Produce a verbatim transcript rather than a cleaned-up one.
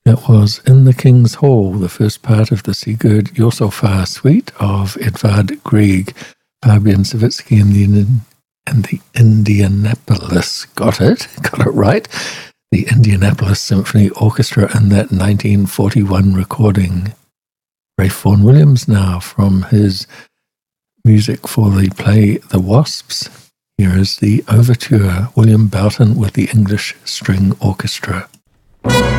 That was In the King's Hall, the first part of the Sigurd Jorsalfar suite of Edvard Grieg, Fabian Savitsky and the, Indian, and the Indianapolis, got it, got it right, the Indianapolis Symphony Orchestra in that nineteen forty-one recording. Ralph Vaughan Williams now from his music for the play The Wasps. Here is the Overture, William Boughton with the English String Orchestra.